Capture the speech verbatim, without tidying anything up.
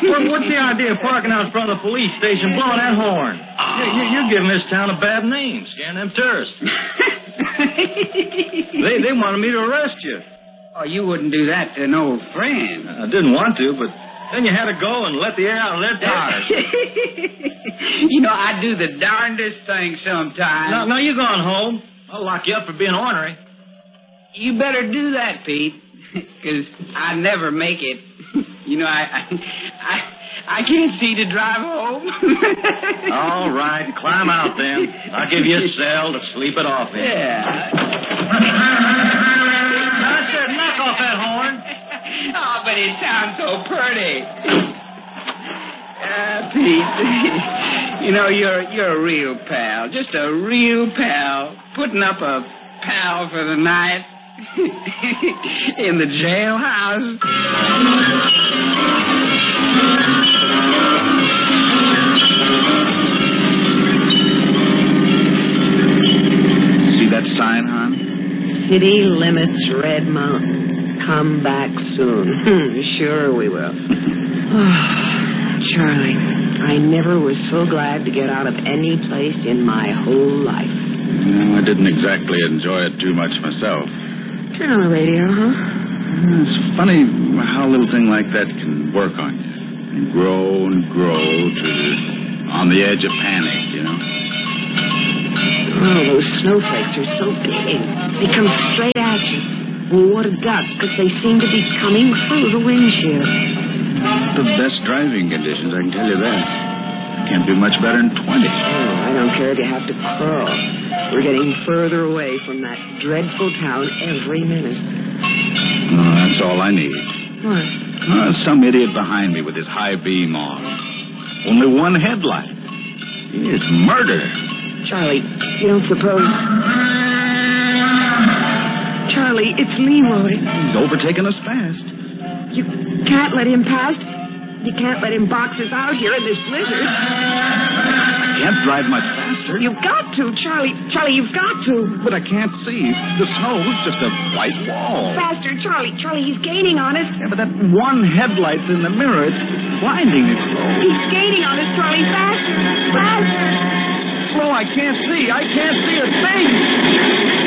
What, what's the idea of parking out in front of the police station blowing that horn? You, you, you're giving this town a bad name, scaring them tourists. they, they wanted me to arrest you. Oh, you wouldn't do that to an old friend. I didn't want to, but then you had to go and let the air out of their tires. You know, I do the darndest thing sometimes. No, no, you're going home. I'll lock you up for being ornery. You better do that, Pete, because I never make it. You know, I, I, I, I can't see to drive home. All right, climb out then. I'll give you a cell to sleep it off in. Yeah. I said knock off that horn. Oh, but it sounds so pretty. Uh, Pete, you know, you're you're a real pal. Just a real pal. Putting up a pal for the night in the jailhouse. See that sign, hon? City limits Red Mountain. Come back soon. Sure we will. Oh, Charlie, I never was so glad to get out of any place in my whole life. Well, I didn't exactly enjoy it too much myself. Turn on the radio, huh? It's funny how a little thing like that can work on you. And grow and grow to on the edge of panic, you know? Oh, those snowflakes are so big. They come straight at you. And what a duck, because they seem to be coming through the windshield. The best driving conditions, I can tell you that. Can't do much better than twenty. Oh, I don't care if you have to crawl. We're getting further away from that dreadful town every minute. No, that's all I need. What? Oh, some idiot behind me with his high beam on. Only one headlight. It's murder. Charlie, you don't suppose... Charlie, it's Leroy. He's overtaken us fast. You can't let him past. You can't let him box us out here in this blizzard. I can't drive much faster. You've got to, Charlie. Charlie, you've got to. But I can't see. The snow's just a white wall. Faster, Charlie. Charlie, he's gaining on us. Yeah, but that one headlight's in the mirror. It's blinding. It's slow. He's gaining on us, Charlie. Faster. Faster. Slow, I can't see. I can't see a thing.